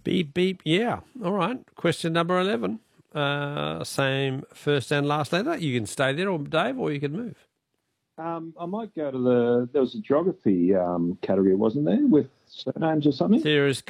Beep, beep. Yeah. All right. Question number 11. Same first and last letter. You can stay there, or Dave, or you can move. I might go to there was a geography category, wasn't there, with surnames or something? There is